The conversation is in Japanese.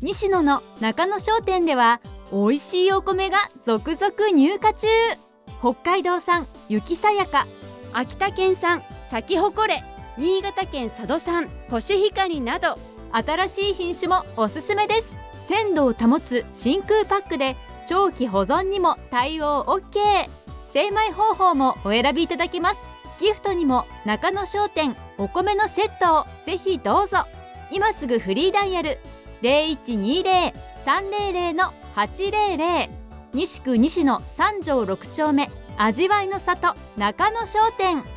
西野の中野商店では美味しいお米が続々入荷中。北海道産雪さやか、秋田県産咲き誇れ、新潟県佐渡産コシヒカリなど新しい品種もおすすめです。鮮度を保つ真空パックで長期保存にも対応 OK。 精米方法もお選びいただけます。ギフトにも中野商店お米のセットをぜひどうぞ。今すぐフリーダイヤル 0120-300-800、 西区西野3条6丁目、味わいの里中野商店。